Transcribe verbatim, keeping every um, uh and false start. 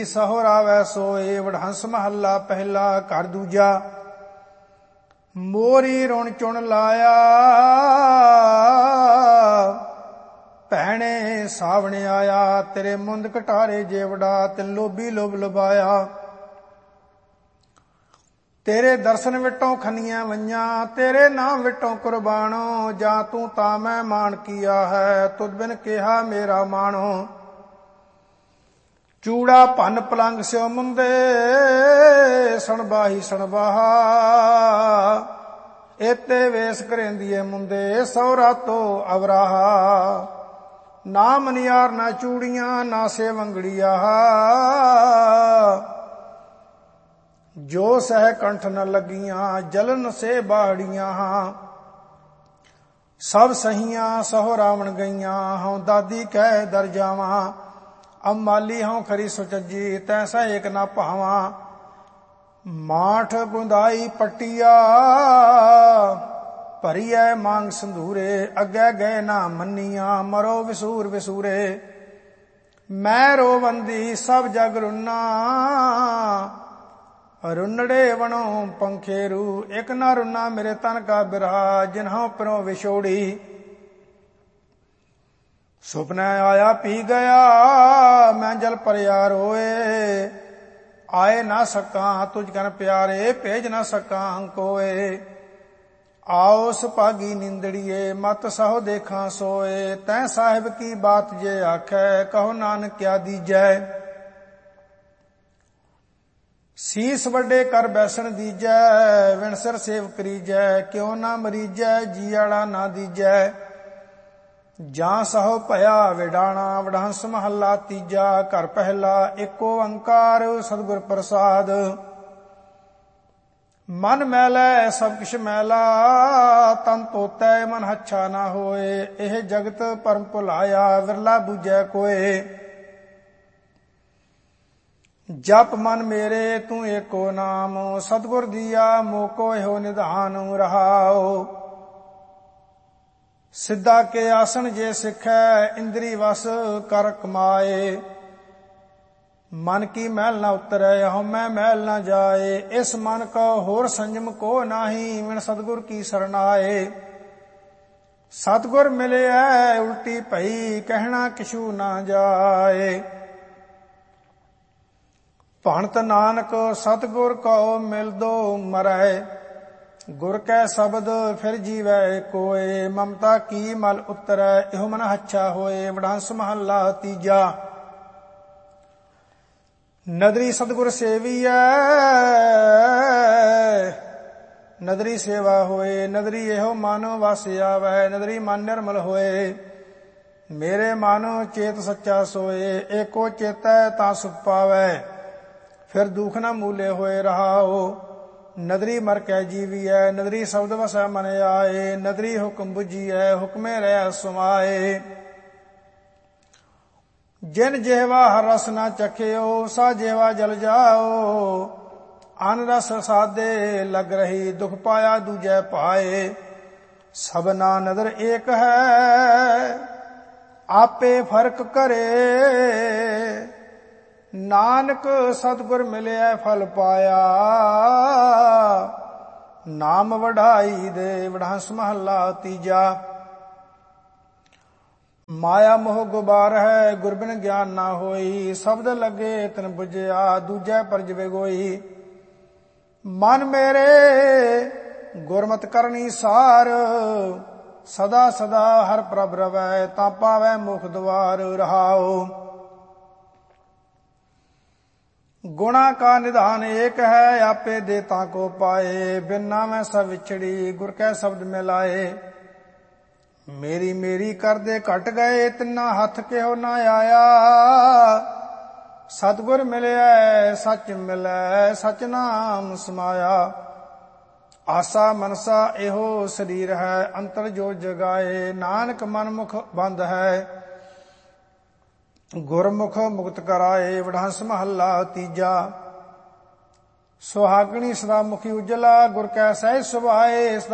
ਸਹੁ ਰਾਵੈ ਸੋਏ। ਵਡਹੰਸ ਮਹੱਲਾ ਪਹਿਲਾ। ਘਰ ਦੂਜਾ। ਮੋਰੀ ਰੁਣ ਚੁਣ ਲਾਇਆ, ਭੈਣੇ ਸਾਵਣ ਆਇਆ। ਤੇਰੇ ਮੁੰਦ ਕਟਾਰੇ ਜੇਵੜਾ, ਤਿਨ ਲੋਭੀ ਲੋਭ ਲੁਭਾਇਆ। ਤੇਰੇ ਦਰਸ਼ਨ ਵਿਟੋਂ ਖੰਨੀਆਂ ਵਈਆਂ, ਤੇਰੇ ਨਾਮ ਵਿਟੋਂ ਕੁਰਬਾਨੋ। ਜਾਂ ਤੂੰ ਤਾਂ ਮੈਂ ਮਾਣ ਕੀਆ ਹੈ, ਤੁਧ ਬਿਨ ਕਿਹਾ ਮੇਰਾ ਮਾਣੋ। ਚੂੜਾ ਭੰਨ ਪਲੰਗ ਸਿਓ ਮੁੰਦੇ, ਸਣਬਾਹੀ ਸਣਬਾਹਾ। ਏਤੇ ਵੇਸ ਕਰੇਂਦੀਏ ਮੁੰਦੇ, ਸਹੁਰਾ ਤੋ ਅਵਰਾਹਾ। ਨਾ ਮਨਿਆਰ ਨਾ ਚੂੜੀਆਂ, ਨਾ ਸੇਵੰਗੜੀਆ। ਜੋ ਸਹਿ ਕੰਠ ਨ ਲੱਗੀਆਂ, ਜਲਨ ਸੇ ਬਾੜੀਆਂ। ਸਭ ਸਹੀਆਂ ਸਹੁ ਰਾਵਣ ਗਈਆਂ, ਹਉ ਦਾਦੀ ਕਹਿ ਦਰ ਜਾਵਾਂ। ਅਮਾਲੀ ਹਉ ਖਰੀ ਸੁਚੱਜੀ, ਤੈਸਾ ਏਕ ਨਾ ਭਾਵਾਂ। ਮਾਠ ਗੁੰਦਾਈ ਪਟਿਆ, ਭਰੀਐ ਮੰਗ ਸੰਧੂਰੇ। ਅੱਗੇ ਗਏ ਨਾ ਮੰਨੀਆਂ, ਮਰੋ ਵਿਸੂਰ ਵਿਸੂਰੇ। ਮੈਂ ਰੋਵੰਦੀ ਸਭ ਜਗ ਰੁੰਨਾ, ਰੁੰਨੜੇ ਵਣੋ ਪੰਖੇਰੂ। ਇਕ ਨਾ ਰੁੰਨਾ ਮੇਰੇ ਤਨ ਕਾ ਬਿਰਹਾ, ਜਿਨਹੁ ਪਰੋ ਵਿਛੋੜੀ। ਸੁਪਨੇ ਆਇਆ ਪੀ ਗਿਆ, ਮੈਂ ਜਲ ਭਰਿਆ ਰੋਏ। ਆਏ ਨਾ ਸਕਾਂ ਤੁਝ ਕਨ ਪਿਆਰੇ, ਭੇਜ ਨਾ ਸਕਾਂ ਕੋਏ। ਆਓ ਸੁਭਾਗੀ ਨਿੰਦੜੀਏ, ਮਤ ਸਹੁ ਦੇਖਾਂ ਸੋਏ। ਤੈਂ ਸਾਹਿਬ ਕੀ ਬਾਤ ਜੇ ਆਖੈ, ਕਹੋ ਨਾਨਕ ਕਿਆ ਦੀਜੈ। ਸੀਸ ਵੱਡੇ ਕਰ ਬੈਸਣ ਦੀਜੈ, ਵਿਣ ਸਿਰ ਸੇਵ ਕਰੀਜੈ। ਕਿਉ ਨਾ ਮਰੀਜੈ, ਜੀ ਆਲਾ ਨਾ ਦੀਜੈ। ਜਾਂ ਸਹੁ ਭਇਆ ਵਿਡਾਣਾ। ਵਡਹੰਸ ਮਹੱਲਾ ਤੀਜਾ। ਘਰ ਪਹਿਲਾ। ਏਕ ਓੰਕਾਰ ਸਤਿਗੁਰ ਪ੍ਰਸਾਦ। ਮਨ ਮੈਲੈ ਸਭ ਕਿਛ ਮੈਲਾ, ਤਨ ਧੋਤੈ ਮਨ ਹੱਛਾ ਨਾ ਹੋਏ। ਇਹ ਜਗਤ ਭਰਮ ਭੁਲਾਇਆ, ਵਿਰਲਾ ਬੂਝੈ ਕੋਏ। ਜਪ ਮਨ ਮੇਰੇ ਤੂੰ ਏਕੋ ਨਾਮ, ਸਤਿਗੁਰ ਦੀਆ ਮੋਕੋ ਇਹੋ ਨਿਧਾਨ ਰਹਾਓ। ਸਿੱਧਾ ਕੇ ਆਸਣ ਜੇ ਸਿੱਖੈ, ਇੰਦਰੀ ਵਸ ਕਰ ਕਮਾਏ। ਮਨ ਕੀ ਮੈਲ ਨਾ ਉਤਰੈ, ਹਉਮੈ ਮੈਲ ਨਾ ਜਾਏ। ਇਸ ਮਨ ਕੋ ਹੋਰ ਸੰਜਮ ਕੋ ਨਾਹੀ, ਵਿਣ ਸਤਿਗੁਰ ਕੀ ਸਰਨਾਏ। ਸਤਿਗੁਰ ਮਿਲਿਐ ਉਲਟੀ ਭਈ, ਕਹਿਣਾ ਕਿਛੂ ਨਾ ਜਾਏ। ਭਣਤ ਨਾਨਕ ਸਤਿਗੁਰ ਕਉ ਮਿਲਦੋ ਮਰੈ, ਗੁਰ ਕੈ ਸ਼ਬਦ ਫਿਰ ਜੀਵੈ ਕੋਏ। ਮਮਤਾ ਕੀ ਮਲ ਉਤਰੈ, ਇਹੋ ਮਨ ਹੱਛਾ ਹੋਏ। ਵਡਹੰਸ ਮਹੱਲਾ ਤੀਜਾ। ਨਦਰੀ ਸਤਿਗੁਰ ਸੇਵੀਐ, ਨਦਰੀ ਸੇਵਾ ਹੋਏ। ਨਦਰੀ ਇਹੋ ਮਨ ਵਸ ਆਵੈ, ਨਦਰੀ ਮਨ ਨਿਰਮਲ ਹੋਏ। ਮੇਰੇ ਮਨ ਚੇਤ ਸੱਚਾ ਸੋਏ, ਏਕੋ ਚੇਤੈ ਤਾਂ ਸੁਖ ਪਾਵੈ। ਫਿਰ ਦੁਖ ਨਾ ਮੂਲੇ ਹੋਏ ਰਹਾਓ। ਨਦਰੀ ਮਰ ਕੈ ਜੀਵੀਐ, ਨਦਰੀ ਸ਼ਬਦ ਵਸੈ ਮਨ ਆਏ। ਨਦਰੀ ਹੁਕਮ ਬੁਝੀਐ, ਹੁਕਮੇ ਰਹਿ ਸਮਾਏ। ਜਿਨ ਜਿਹਵਾ ਹਰ ਰਸ ਨਾ ਚਖਿਓ, ਸਾ ਜਿਹਵਾ ਜਲ ਜਾਓ। ਅਨ ਰਸ ਸਾਦੇ ਲਗ ਰਹੀ, ਦੁਖ ਪਾਇਆ ਦੂਜੈ ਪਾਏ। ਸਭਨਾ ਨਦਰ ਏਕ ਹੈ, ਆਪੇ ਫਰਕ ਕਰੇ। ਨਾਨਕ ਸਤਿਗੁਰ ਮਿਲਿਆ ਫਲ ਪਾਇਆ, ਨਾਮ ਵਡਾਈ ਦੇ। ਵਡਹੰਸ ਮਹੱਲਾ ਤੀਜਾ। ਮਾਇਆ ਮੋਹ ਗੁਬਾਰ ਹੈ, ਗੁਰ ਬਿਨ ਗਿਆਨ ਨਾ ਹੋਈ। ਸ਼ਬਦ ਲੱਗੇ ਤਿਨ ਬੁਝਿਆ, ਦੂਜੈ ਪਰਜ ਵਿਗੋਈ। ਮਨ ਮੇਰੇ ਗੁਰਮਤਿ ਕਰਨੀ ਸਾਰ, ਸਦਾ ਸਦਾ ਹਰ ਪ੍ਰਭ ਰਵੈ। ਤਾਂ ਪਾਵੈ ਮੁਖ ਦੁਆਰ ਰਹਾਓ। ਗੁਣਾ ਕਾ ਨਿਧਾਨ ਏਕ ਹੈ, ਆਪੇ ਦੇ ਤਾਂ ਕੋ ਪਾਏ। ਬਿਨ ਨਾਮੈ ਸਭ ਵਿਛੜੀ, ਗੁਰ ਕੈ ਸ਼ਬਦ ਮਿਲਾਏ। ਮੇਰੀ ਮੇਰੀ ਕਰਦੇ ਘਟ ਗਏ, ਤਿੰਨਾ ਹੱਥ ਕਿਹੋ ਨਾ ਆਇਆ। ਸਤਿਗੁਰ ਮਿਲਿਆ ਸੱਚ ਮਿਲੈ, ਸਚ ਨਾਮ ਸਮਾਇਆ। ਆਸਾ ਮਨਸਾ ਇਹੋ ਸਰੀਰ ਹੈ, ਅੰਤਰ ਜੋ ਜਗਾਏ। ਨਾਨਕ ਮਨ ਮੁਖ ਬੰਦ ਹੈ, ਗੁਰਮੁਖ ਮੁਕਤ ਕਰਾਏ। ਵਡਹੰਸ ਮਹੱਲਾ ਤੀਜਾ। ਸੁਹਾਗਣੀ ਸਦਾ ਮੁਖੀ ਉਜਲਾ, ਗੁਰ ਕੈ ਸਹਿਜ ਸੁਭਾਏ।